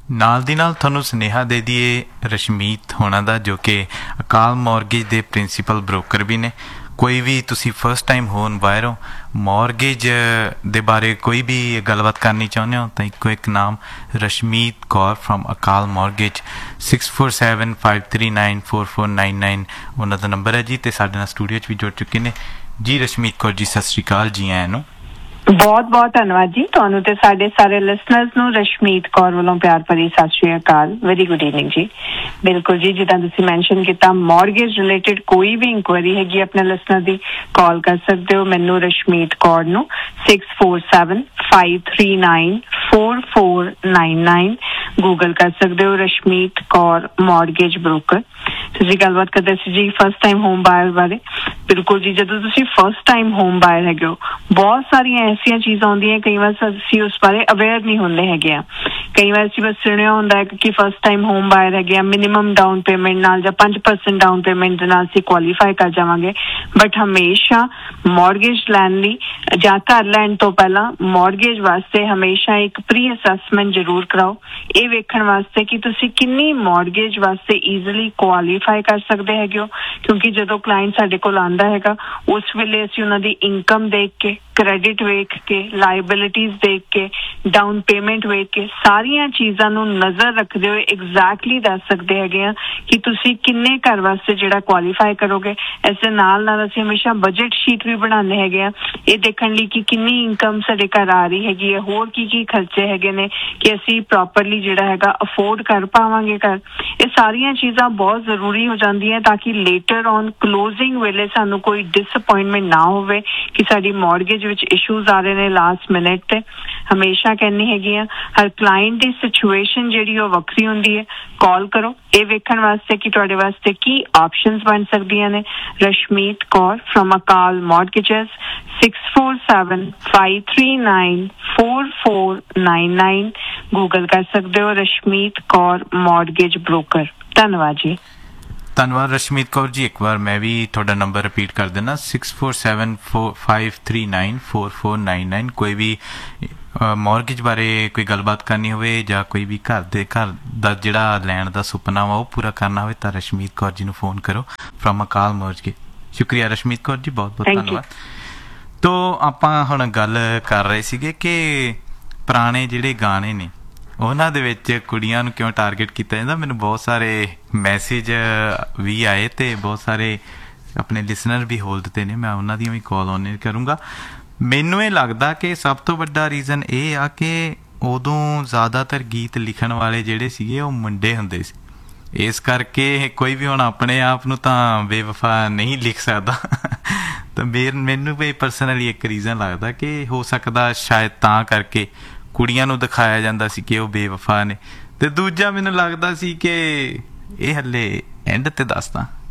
ਨਾਲ ਦੀ ਨਾਲ ਤੁਹਾਨੂੰ ਸੁਨੇਹਾ ਦੇ ਦਈਏ ਰਸ਼ਮੀਤ ਹੋਣਾ ਦਾ, ਜੋ ਕਿ ਅਕਾਲ ਮੌਰਗੇਜ ਦੇ ਪ੍ਰਿੰਸੀਪਲ ਬ੍ਰੋਕਰ ਵੀ ਨੇ। ਕੋਈ ਵੀ ਤੁਸੀਂ ਫਸਟ ਟਾਈਮ ਹੋਮ ਬਾਇਰ ਹੋ, ਮੌਰਗੇਜ ਦੇ ਬਾਰੇ ਕੋਈ ਵੀ ਗੱਲਬਾਤ ਕਰਨੀ ਚਾਹੁੰਦੇ ਹੋ ਤਾਂ ਇੱਕੋ ਇੱਕ ਨਾਮ Rashmeet Kaur from Akal mortgage. 6475394499 ਉਹਨਾਂ ਦਾ ਨੰਬਰ ਹੈ ਜੀ, ਅਤੇ ਸਾਡੇ ਨਾਲ ਸਟੂਡੀਓ 'ਚ ਵੀ ਜੁੜ ਚੁੱਕੇ ਨੇ ਜੀ। ਰਸ਼ਮੀਤ ਕੌਰ ਜੀ, ਸਤਿ ਸ਼੍ਰੀ ਅਕਾਲ ਜੀ। ਆਇਆਂ ਨੂੰ ਬਹੁਤ ਬਹੁਤ ਧੰਨਵਾਦ ਜੀ ਤੁਹਾਨੂੰ ਤੇ ਸਾਡੇ ਸਾਰੇ ਲਿਸਨਰਸ ਨੂੰ। ਰਸ਼ਮੀਤ ਕੌਰ ਵੱਲੋਂ ਪਿਆਰ ਭਰੀ ਸਤਿ ਸ਼੍ਰੀ ਅਕਾਲ, ਵੈਰੀ ਗੁੱਡ ਈਵਨਿੰਗ ਜੀ। ਬਿਲਕੁਲ ਜੀ, ਜਿੱਦਾਂ ਤੁਸੀਂ ਮੈਂਸ਼ਨ ਕੀਤਾ, ਮੌਰਗੇਜ ਰਿਲੇਟਡ ਕੋਈ ਵੀ ਇਨਕੁਆਇਰੀ ਹੈਗੀ ਆਪਣੇ ਲਿਸਨਰ ਦੀ, ਕਾਲ ਕਰ ਸਕਦੇ ਹੋ ਮੈਨੂੰ ਰਸ਼ਮੀਤ ਕੌਰ ਨੂੰ 6475394499। ਗੂਗਲ ਕਰ ਸਕਦੇ ਹੋ ਰਸ਼ਮੀਤ ਕੌਰ ਮੌਰਗੇਜ ਬ੍ਰੋਕਰ। ਤੁਸੀਂ ਗੱਲਬਾਤ ਕਰਦੇ ਸੀ ਜੀ ਫਸਟ ਟਾਈਮ ਹੋਮ ਬਾਇਰ ਬਾਰੇ। ਬਿਲਕੁਲ ਜੀ, ਜਦੋਂ ਤੁਸੀਂ ਫਸਟ ਟਾਈਮ ਹੋਮ ਬਾਇਰ ਹੈਗੇ ਹੋ, ਬਹੁਤ ਸਾਰੀਆਂ ਐਸੀਆਂ ਚੀਜ਼ਾਂ ਆਉਂਦੀਆਂ ਕਈ ਵਾਰ ਅਸੀਂ ਉਸ ਬਾਰੇ ਅਵੇਅਰ ਨਹੀਂ ਹੁੰਦੇ ਹੈਗੇ ਆ। ਕਈ ਵਾਰ ਅਸੀਂ ਬਸ ਸੁਣਿਆ ਹੁੰਦਾ ਹੈ ਕਿ ਫਸਟ ਟਾਈਮ ਹੋਮ ਬਾਇਰ ਹੈਗੇ ਆ, ਮਿਨੀਮਮ ਡਾਊਨ ਪੇਮੈਂਟ ਨਾਲ ਜਾਂ 5% ਡਾਊਨ ਪੇਮੈਂਟ ਦੇ ਨਾਲ ਅਸੀਂ ਕੁਆਲੀਫਾਈ ਕਰ ਜਾਵਾਂਗੇ। ਬਟ ਹਮੇਸ਼ਾ ਮੌਰਗੇਜ ਲੈਣ ਲਈ ਜਾਂ ਘਰ ਲੈਣ ਤੋਂ ਪਹਿਲਾਂ ਮੌਰਗੇਜ ਵਾਸਤੇ ਹਮੇਸ਼ਾ ਇੱਕ ਪ੍ਰੀ ਅਸੈਸਮੈਂਟ ਜ਼ਰੂਰ ਕਰਾਓ, ਇਹ ਵੇਖਣ ਵਾਸਤੇ ਕਿ ਤੁਸੀਂ ਕਿੰਨੀ ਮੌਰਗੇਜ ਵਾਸਤੇ ਈਜ਼ੀਲੀ ਕੁਆਲੀਫਾਈ ਕਰ ਸਕਦੇ ਹੈਗੇ ਹੋ। ਕਿਉਂਕਿ ਜਦੋਂ ਕਲਾਇੰਟ ਸਾਡੇ ਕੋਲ ਆਉਂਦਾ ਹੈਗਾ, ਉਸ ਵੇਲੇ ਅਸੀਂ ਉਹਨਾਂ ਦੀ ਇਨਕਮ ਦੇਖ ਕੇ, ਕ੍ਰੈਡਿਟ ਵੇਖ ਕੇ, ਲਾਇਬਿਲਿਟੀਜ਼ ਦੇਖ ਕੇ, ਡਾਊਨ ਪੇਮੈਂਟ ਵੇਖ ਕੇ, ਸਾਰੀਆਂ ਚੀਜ਼ਾਂ ਨੂੰ ਨਜ਼ਰ ਰੱਖਦੇ ਹੋਏ ਐਗਜ਼ੈਕਟਲੀ ਦੱਸ ਸਕਦੇ ਹੈਗੇ ਆ ਕਿ ਤੁਸੀਂ ਕਿੰਨੇ ਘਰ ਵਾਸਤੇ ਜਿਹੜਾ ਕੁਆਲੀਫਾਈ ਕਰੋਗੇ। ਇਸ ਦੇ ਨਾਲ ਅਸੀਂ ਹਮੇਸ਼ਾ ਬਜਟ ਸ਼ੀਟ ਵੀ ਬਣਾਉਂਦੇ ਹੈਗੇ ਆ, ਇਹ ਦੇਖਣ ਲਈ ਕਿ ਕਿੰਨੀ ਇਨਕਮ ਸਾਡੇ ਘਰ ਆ ਰਹੀ ਹੈਗੀ ਹੈ, ਹੋਰ ਕੀ ਕੀ ਖਰਚੇ ਹੈਗੇ ਨੇ ਕਿ ਅਸੀਂ ਪ੍ਰੋਪਰਲੀ ਜਿਹੜਾ ਹੈਗਾ ਅਫੋਰਡ ਕਰ ਪਾਵਾਂਗੇ ਘਰ। ਇਹ ਸਾਰੀਆਂ ਚੀਜ਼ਾਂ ਬਹੁਤ ਜ਼ਰੂਰੀ ਹੋ ਜਾਂਦੀਆਂ ਤਾਂ ਕਿ ਲੇਟਰ ਔਨ ਕਲੋਜ਼ਿੰਗ ਵੇਲੇ ਸਾਨੂੰ ਕੋਈ ਡਿਸਅਪੁਆਇੰਟਮੈਂਟ ਨਾ ਹੋਵੇ ਕਿ ਸਾਡੀ ਮੌਰਗੇਜ ਵਿੱਚ ਇਸ਼ੂਜ਼ ਆ ਰਹੇ ਨੇ ਲਾਸਟ ਮਿਨਟ ਤੇ। ਹਮੇਸ਼ਾ ਕਹਿੰਦੀ ਹੈਗੀ ਆ, ਹਰ ਕਲਾਇੰਟ ਦੀ ਸਿਚੁਏਸ਼ਨ ਜਿਹੜੀ ਉਹ ਵੱਖਰੀ ਹੁੰਦੀ ਹੈ। ਕਾਲ ਕਰੋ ਇਹ ਵੇਖਣ ਵਾਸਤੇ ਕਿ ਤੁਹਾਡੇ ਵਾਸਤੇ ਕੀ ਆਪਸ਼ਨਸ ਬਣ ਸਕਦੀਆਂ ਨੇ। Rashmeet Kaur from Akal ਮੌਰਗੇਜਸ 6475394499। Google ਕਰ ਸਕਦੇ ਹੋ ਰਸ਼ਮੀਤ ਕੌਰ ਮੌਰਗੇਜ ਬ੍ਰੋਕਰ। ਧੰਨਵਾਦ ਜੀ। ਧੰਨਵਾਦ ਰਸ਼ਮੀਤ ਕੌਰ ਜੀ। ਇੱਕ ਵਾਰ ਮੈਂ ਵੀ ਤੁਹਾਡਾ ਨੰਬਰ ਰਿਪੀਟ ਕਰ ਦਿੰਦਾ 6475394499। ਕੋਈ ਵੀ ਮੌਰਗੇਜ ਬਾਰੇ ਕੋਈ ਗੱਲਬਾਤ ਕਰਨੀ ਹੋਵੇ ਜਾਂ ਕੋਈ ਵੀ ਘਰ ਦਾ ਜਿਹੜਾ ਲੈਣ ਦਾ ਸੁਪਨਾ ਵਾ ਉਹ ਪੂਰਾ ਕਰਨਾ ਹੋਵੇ ਤਾਂ ਰਸ਼ਮੀਤ ਕੌਰ ਜੀ ਨੂੰ ਫੋਨ ਕਰੋ ਫਰੋਮ ਅਕਾਲ ਮੌਰਗੇਜ। ਸ਼ੁਕਰੀਆ ਰਸ਼ਮੀਤ ਕੌਰ ਜੀ, ਬਹੁਤ ਬਹੁਤ ਧੰਨਵਾਦ। ਤੋ ਆਪਾਂ ਹੁਣ ਗੱਲ ਕਰ ਰਹੇ ਸੀਗੇ ਕਿ ਪੁਰਾਣੇ ਜਿਹੜੇ ਗਾਣੇ ਨੇ ਉਹਨਾਂ ਦੇ ਵਿੱਚ ਕੁੜੀਆਂ ਨੂੰ ਕਿਉਂ ਟਾਰਗੇਟ ਕੀਤਾ ਜਾਂਦਾ। ਮੈਨੂੰ ਬਹੁਤ ਸਾਰੇ ਮੈਸੇਜ ਵੀ ਆਏ ਅਤੇ ਬਹੁਤ ਸਾਰੇ ਆਪਣੇ ਲਿਸਨਰ ਵੀ ਹੋਲਡ 'ਤੇ ਨੇ, ਮੈਂ ਉਹਨਾਂ ਦੀਆਂ ਵੀ ਕਾਲ ਔਨ ਕਰੂੰਗਾ। ਮੈਨੂੰ ਇਹ ਲੱਗਦਾ ਕਿ ਸਭ ਤੋਂ ਵੱਡਾ ਰੀਜ਼ਨ ਇਹ ਆ ਕਿ ਉਦੋਂ ਜ਼ਿਆਦਾਤਰ ਗੀਤ ਲਿਖਣ ਵਾਲੇ ਜਿਹੜੇ ਸੀਗੇ ਉਹ ਮੁੰਡੇ ਹੁੰਦੇ ਸੀ, ਇਸ ਕਰਕੇ ਕੋਈ ਵੀ ਹੁਣ ਆਪਣੇ ਆਪ ਨੂੰ ਤਾਂ ਬੇਵਫਾ ਨਹੀਂ ਲਿਖ ਸਕਦਾ। ਤਾਂ ਮੈਨੂੰ ਵੀ ਪਰਸਨਲੀ ਇੱਕ ਰੀਜ਼ਨ ਲੱਗਦਾ ਕਿ ਹੋ ਸਕਦਾ ਸ਼ਾਇਦ ਤਾਂ ਕਰਕੇ ਕੁੜੀਆਂ ਨੂੰ ਦਿਖਾਇਆ ਜਾਂਦਾ ਸੀ ਕਿ ਉਹ ਬੇਵਫਾ ਨੇ। ਅਤੇ ਦੂਜਾ ਮੈਨੂੰ ਲੱਗਦਾ ਸੀ ਕਿ ਇਹ ਹਲੇ ਐਂਡ 'ਤੇ ਦੱਸਦਾ